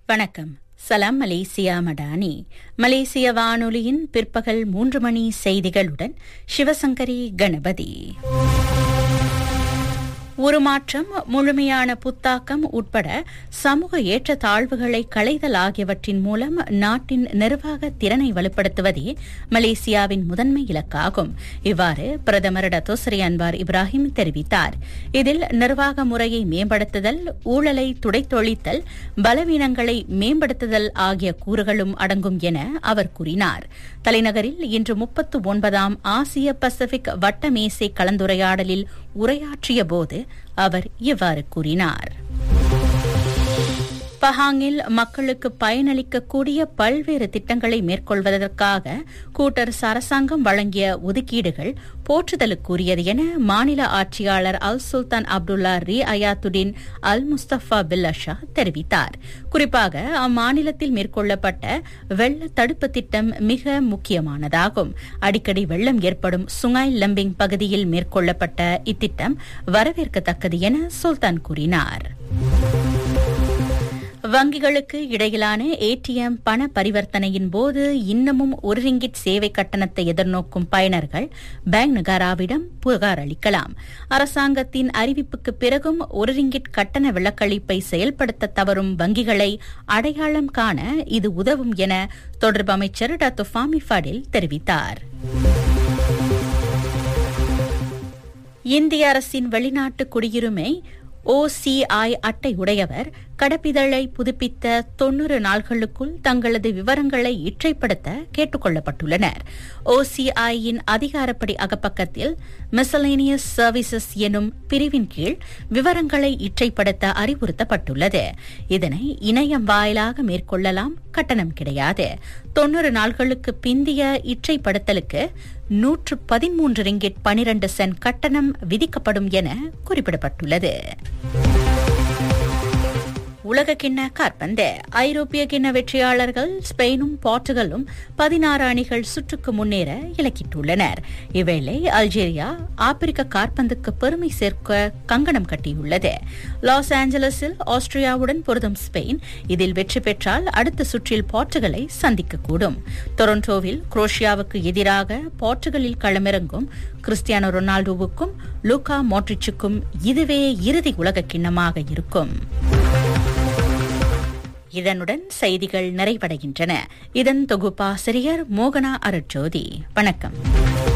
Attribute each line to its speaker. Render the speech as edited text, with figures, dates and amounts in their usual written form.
Speaker 1: வணக்கம். சலாம் மலேசியா மடானி. மலேசிய வானொலியின் பிற்பகல் 3 மணி செய்திகளுடன் சிவசங்கரி கணபதி. உருமாற்றம், முழுமையான புத்தாக்கம் உட்பட சமூக ஏற்றத்தாழ்வுகளை களைதல் ஆகியவற்றின் மூலம் நாட்டின் நிர்வாக திறனை வலுப்படுத்துவதே மலேசியாவின் முதன்மை இலக்காகும். இவ்வாறு பிரதமர் டத்தோஸ்ரீ அன்வார் இப்ராஹிம் தெரிவித்தார். இதில் நிர்வாக முறையை மேம்படுத்துதல், ஊழலை துடைத்தொழித்தல், பலவீனங்களை மேம்படுத்துதல் ஆகிய கூறுகளும் அடங்கும் என அவர் கூறினார். தலைநகரில் இன்று 39ஆம் ஆசிய பசிபிக் வட்டமேசை கலந்துரையாடலில் உரையாற்றிய போது அவர் இவ்வாறு கூறினார். பஹாங்கில் மக்களுக்கு பயனளிக்கக்கூடிய பல்வேறு திட்டங்களை மேற்கொள்வதற்காக கூட்டரசு அரசாங்கம் வழங்கிய ஒதுக்கீடுகள் போற்றுதலுக்குரியது என மாநில ஆட்சியாளர் அல் சுல்தான் அப்துல்லா ரிஅயாத்துடின் அல் முஸ்தபா பில்லஷா தெரிவித்தார். குறிப்பாக அம்மாநிலத்தில் மேற்கொள்ளப்பட்ட வெள்ள தடுப்பு திட்டம் மிக முக்கியமானதாகும். அடிக்கடி வெள்ளம் ஏற்படும் சுங்காய் லம்பிங் பகுதியில் மேற்கொள்ளப்பட்ட இத்திட்டம் வரவேற்கத்தக்கது என சுல்தான் கூறினார். வங்கிகளுக்கு இடையிலான ஏடிஎம் பண பரிவர்த்தனையின் போது இன்னமும் ஒரு ரிங்கிட் சேவை கட்டணத்தை எதிர்நோக்கும் பயனர்கள் பேங்க் நகாராவிடம் புகார் அளிக்கலாம். அரசாங்கத்தின் அறிவிப்புக்கு பிறகும் ஒரு ரிங்கிட் கட்டண விலக்களிப்பை செயல்படுத்த தவறும் வங்கிகளை அடையாளம் காண இது உதவும் என தொடர்பு அமைச்சர் டாக்டர் ஃபாமி ஃபடில் தெரிவித்தார். இந்திய அரசின் வெளிநாட்டு குடியுரிமை OCI அட்டை உடையவர் கடப்பிதழை புதுப்பித்த 90 நாள்களுக்குள் தங்களது விவரங்களை இற்றைப்படுத்த கேட்டுக் கொள்ளப்பட்டுள்ளனர். OCI-யின் அதிகாரப்படி அகப்பக்கத்தில் மிசலேனியஸ் சர்வீசஸ் எனும் பிரிவின் கீழ் விவரங்களை இற்றைப்படுத்த அறிவுறுத்தப்பட்டுள்ளது. இதனை இணையம் வாயிலாக மேற்கொள்ளலாம், கட்டணம் கிடையாது. 90 நாள்களுக்கு பிந்திய இற்றைப்படுத்தலுக்கு 113 ரிங்கிட் 12 சென்ட் கட்டணம் விதிக்கப்படும் என குறிப்பிடப்பட்டுள்ளது. உலகக்கிண்ண காற்பந்து. ஐரோப்பிய கிண்ண வெற்றியாளர்கள் ஸ்பெயினும் போர்ச்சுகலும் 16 அணிகள் சுற்றுக்கு முன்னேற இலக்கிட்டுள்ளனர். இவ்வேளை அல்ஜீரியா ஆப்பிரிக்க காற்பந்துக்கு பெருமை சேர்க்க கங்கணம் கட்டியுள்ளது. லாஸ் ஏஞ்சலஸில் ஆஸ்திரியாவுடன் பொருதும் ஸ்பெயின் இதில் வெற்றி பெற்றால் அடுத்த சுற்றில் போர்ச்சுகலை சந்திக்கக்கூடும். டொரண்டோவில் குரோஷியாவுக்கு எதிராக போர்ச்சுகலில் களமிறங்கும் கிறிஸ்டியானோ ரொனால்டோவுக்கும் லூகா மோட்ரிச்சுக்கும் இதுவே இறுதி உலக கிண்ணமாக இருக்கும். இதனுடன் செய்திகள் நிறைவடைகின்றன. இதன் தொகுப்பாசிரியர் மோகனா அருட்ஜோதி. வணக்கம்.